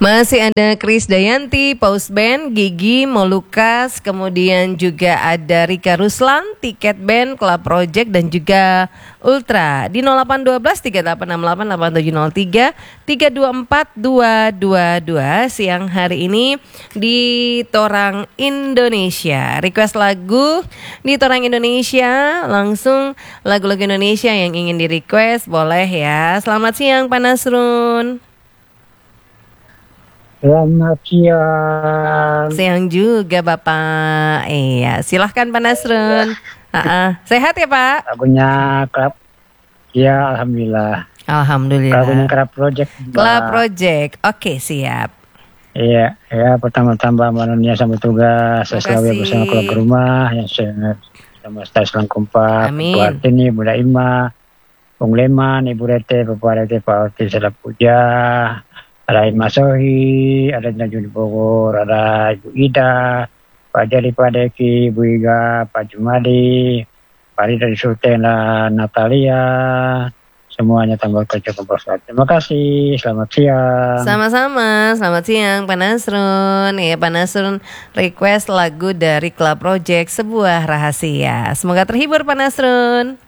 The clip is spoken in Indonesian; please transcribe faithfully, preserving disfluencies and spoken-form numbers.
Masih ada Kris Dayanti, Paus Band, Gigi, Molukas, kemudian juga ada Rika Ruslan, Tiket Band, Club Project dan juga Ultra di nol delapan satu dua tiga delapan enam delapan delapan tujuh nol tiga tiga dua empat dua dua dua siang hari ini di Torang Indonesia. Request lagu di Torang Indonesia, langsung lagu-lagu Indonesia yang ingin di request boleh ya. Selamat siang Pak Nasrun. Selamat siang. Siang juga Bapak. Iya, silahkan Pak Nasrun. Uh-uh. Sehat ya Pak? Lagunya Club. Ya, alhamdulillah. Alhamdulillah. Lagunya Club Project. Club Project. Oke, siap. Iya, ya pertama-tama manunia sama tugas. Saya selalu bersama keluarga rumah yang saya sama Stas Langkumpa. Amin. Bu Artini, Bu Daima, Bung Leman, Ibu Rete, Bapak Rete, Pak Orti, Salah Puja. Ada Ima Sohi, ada Najuni Bogor, ada Ibu Ida, Pak Jali, Pak Deki, Ibu Iga, Pak Jumadi, Pak Rida di Sultan, Natalia, semuanya tambah kerja kebersamaan. Terima kasih, selamat siang. Sama-sama, selamat siang Pak Nasrun. Ya, Pak Nasrun request lagu dari Club Project, Sebuah Rahasia. Semoga terhibur Pak Nasrun.